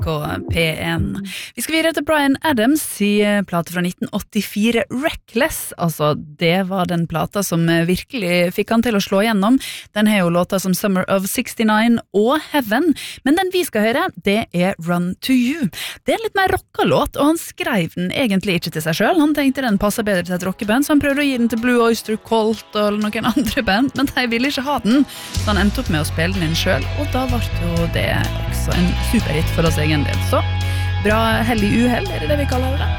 NRK P1. Vi skal videre til Bryan Adams i plate fra 1984, Reckless. Altså, det var den plata som virkelig fikk han til å slå gjennom. Den har jo låter som Summer of 69 og Heaven, men den vi skal høre, det er Run to You. Det er en litt mer rocka-låt, og han skrev den egentlig ikke til seg selv. Han tenkte den passer bedre til et rockeband, så han prøvde å gi den til Blue Oyster Cult og noen andre band, men de ville ikke ha den, så han endte opp med å spille den inn selv, og da ble jo det også en superhit for oss egen del. Så bra hell i uhell, er det vi kaller det?